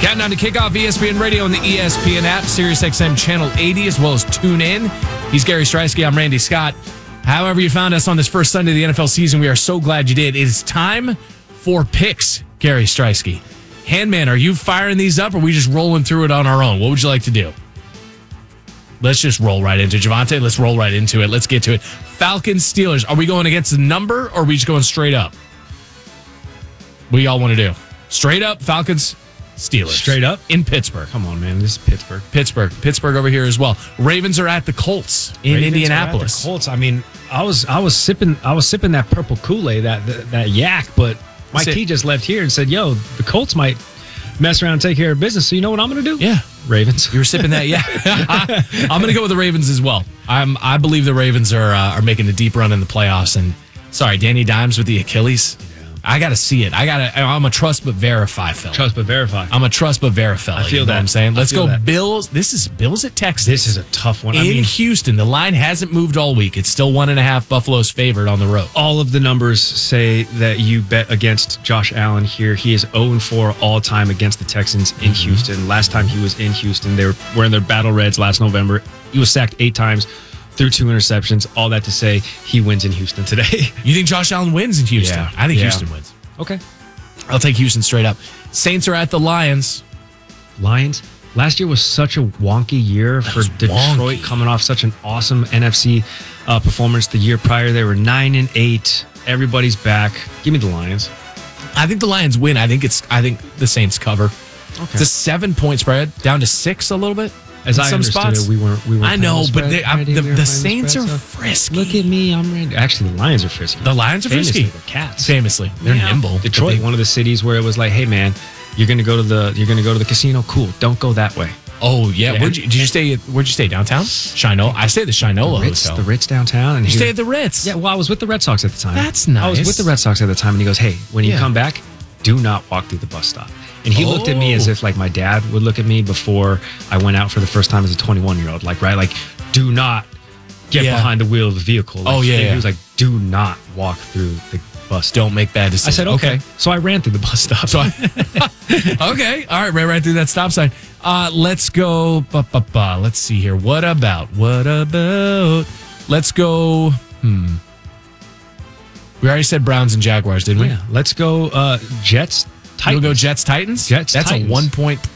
Countdown to kickoff ESPN Radio and the ESPN app, SiriusXM Channel 80, as well as TuneIn. He's Gary Streisky. I'm Randy Scott. However you found us on this first Sunday of the NFL season, we are so glad you did. It is time for picks, Gary Streisky. Handman, are you firing these up, or are we just rolling through it on our own? What would you like to do? Let's just roll right into it. Javante, let's roll right into it. Let's get to it. Falcons, Steelers. Are we going against the number, or are we just going straight up? What do y'all want to do? Straight up, Falcons, Steelers. Straight up? In Pittsburgh. Come on, man. This is Pittsburgh. Pittsburgh over here as well. Ravens are at the Colts in Indianapolis. The Colts. I mean, I was sipping that purple Kool-Aid, that yak, but Mike T just left here and said, "Yo, the Colts might mess around and take care of business." So you know what I'm going to do? Yeah, Ravens. You were sipping that, yeah. I'm going to go with the Ravens as well. I believe the Ravens are making a deep run in the playoffs. And sorry, Danny Dimes with the Achilles. I got to see it. I'm a trust but verify fella. Trust but verify. I'm a trust but verify. I feel you know that. What I'm saying. Let's go that. Bills. This is Bills at Texas. This is a tough one. In Houston, the line hasn't moved all week. It's still 1.5 Buffalo's favored on the road. All of the numbers say that you bet against Josh Allen here. He is 0-4 all time against the Texans in Houston. Last time he was in Houston, they were wearing their battle reds last November. He was sacked 8 times. Threw 2 interceptions. All that to say, he wins in Houston today. You think Josh Allen wins in Houston? Yeah. I think Houston wins. Okay. I'll take Houston straight up. Saints are at the Lions. Lions. Last year was such a wonky year for Detroit, coming off such an awesome NFC performance. The year prior, they were 9-8. Everybody's back. Give me the Lions. I think the Lions win. I think the Saints cover. Okay. It's a 7-point spread, down to 6 a little bit. As in I some understood spots. it, we weren't. I know, but the Saints Saints are frisky. Look at me, I'm ready. Actually, the Lions are frisky. The Lions are frisky. Famously, the Cats. Famously, they're nimble. Detroit, one of the cities where it was like, hey man, you're gonna go to the casino. Cool, don't go that way. Oh yeah, where'd you stay? Where'd you stay? Downtown? Shinola. I stayed at the Shinola Hotel. The Ritz downtown. And you stayed at the Ritz. Yeah, well, I was with the Red Sox at the time. That's nice. I was with the Red Sox at the time, and he goes, hey, when you come back, do not walk through the bus stop. And he looked at me as if like my dad would look at me before I went out for the first time as a 21-year-old. Like, right? Like, do not get behind the wheel of the vehicle. Like, He was like, do not walk through the bus stop. Don't make bad decisions. I said, okay. So I ran through the bus stop. Okay. All right. Ran right through that stop sign. Let's go. Let's see here. What about? Let's go. We already said Browns and Jaguars, didn't we? Yeah. Let's go Jets. Titans. You'll go Jets Titans? Jets That's Titans. a 1-point